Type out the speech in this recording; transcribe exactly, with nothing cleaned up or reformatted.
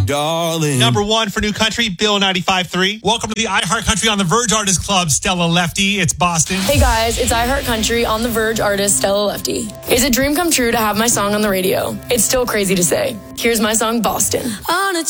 darling. Number one for new country, Bill ninety-five point three. Welcome to the iHeart Country on the Verge Artist Club, Stella Lefty. It's Boston. Hey guys, it's iHeart Country on the Verge artist Stella Lefty. It's a dream come true to have my song on the radio. It's still crazy to say. Here's my song, Boston. On a